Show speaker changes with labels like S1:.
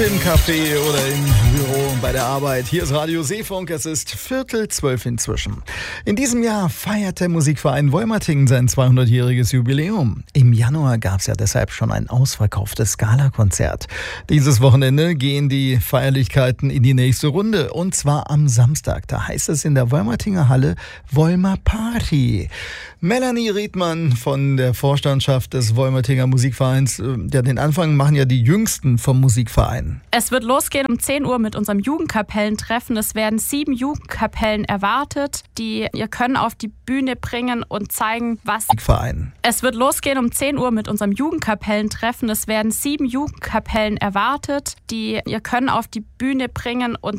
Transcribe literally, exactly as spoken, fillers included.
S1: Im Café oder im Büro, bei der Arbeit. Hier ist Radio Seefunk, es ist Viertel zwölf inzwischen. In diesem Jahr feiert der Musikverein Wolmertingen sein zweihundertjähriges Jubiläum. Im Januar gab es ja deshalb schon ein ausverkauftes Gala-Konzert. Dieses Wochenende gehen die Feierlichkeiten in die nächste Runde, und zwar am Samstag. Da heißt es in der Wolmertinger Halle Wolmer Party. Melanie Riedmann von der Vorstandschaft des Wolmertinger Musikvereins, ja, den Anfang machen ja die Jüngsten vom Musikverein.
S2: Es wird losgehen um zehn Uhr mit unserem Jugendkapellentreffen. Es werden sieben Jugendkapellen erwartet, die ihr Können auf die Bühne bringen und zeigen, was...
S1: Musikverein.
S2: Es wird losgehen um zehn Uhr mit unserem Jugendkapellentreffen. Es werden sieben Jugendkapellen erwartet, die ihr Können auf die Bühne bringen und